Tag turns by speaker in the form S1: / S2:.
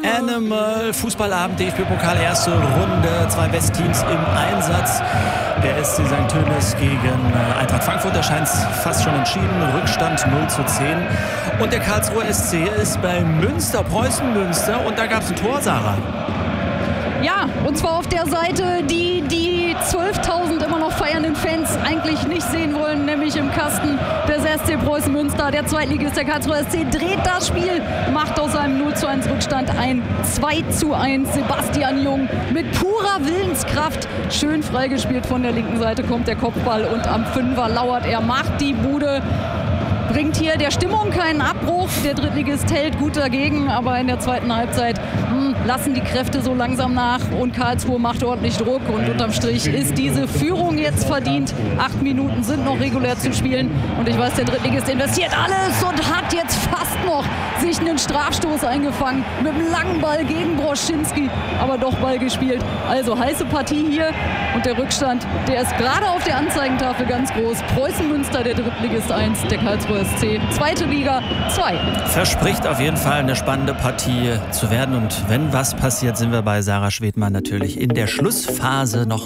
S1: Animal. Fußballabend, DFB-Pokal, erste Runde. 2 Westteams im Einsatz. Der SC St. Tönis gegen Eintracht Frankfurt. Da scheint es fast schon entschieden. Rückstand 0:10. Und der Karlsruher SC ist bei Münster, Preußen-Münster. Und da gab es ein Tor, Sarah.
S2: Ja, und zwar auf der Seite, die 12.000 immer noch feiernden Fans eigentlich nicht sehen wollen, nämlich im Kasten des SC Preußen Münster. Der Zweitligist, der Karlsruher SC, dreht das Spiel, macht aus einem 0:1 Rückstand ein 2:1. Sebastian Jung mit purer Willenskraft, schön freigespielt von der linken Seite, kommt der Kopfball und am Fünfer lauert er, macht die Bude. Bringt hier der Stimmung keinen Abbruch. Der Drittligist hält gut dagegen, aber in der zweiten Halbzeit lassen die Kräfte so langsam nach und Karlsruhe macht ordentlich Druck und unterm Strich ist diese Führung jetzt verdient. 8 Minuten sind noch regulär zu spielen und ich weiß, der Drittligist investiert alles und hat jetzt fast noch sich einen Strafstoß eingefangen mit einem langen Ball gegen Broschinski, aber doch Ball gespielt. Also heiße Partie hier und der Rückstand, der ist gerade auf der Anzeigentafel ganz groß. Preußen Münster, der Drittligist 1, der Karlsruher SC, zweite Liga 2.
S1: Verspricht auf jeden Fall eine spannende Partie zu werden. Und wenn was passiert, sind wir bei Sarah Schwedmann natürlich in der Schlussphase noch